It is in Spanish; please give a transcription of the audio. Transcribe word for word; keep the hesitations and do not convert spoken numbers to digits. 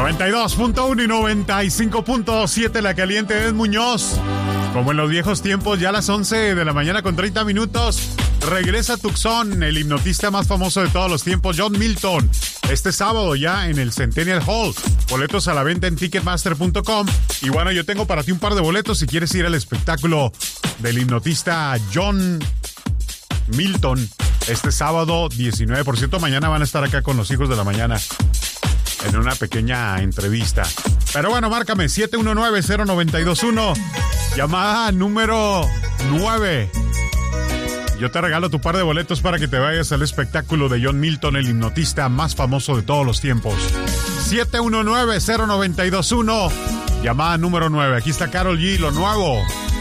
noventa y dos punto uno y noventa y cinco punto siete La Caliente es Muñoz. Como en los viejos tiempos, ya a las once de la mañana con treinta minutos, regresa Tucson, el hipnotista más famoso de todos los tiempos, John Milton. Este sábado ya en el Centennial Hall. Boletos a la venta en ticketmaster punto com. Y bueno, yo tengo para ti un par de boletos si quieres ir al espectáculo del hipnotista John Milton. Este sábado diecinueve por ciento. Mañana van a estar acá con los hijos de la mañana en una pequeña entrevista. Pero bueno, márcame siete uno nueve, cero nueve dos uno. Llamada número nueve. Yo te regalo tu par de boletos para que te vayas al espectáculo de John Milton, el hipnotista más famoso de todos los tiempos. siete uno nueve, cero nueve dos uno. Llamada número nueve. Aquí está Karol G, lo nuevo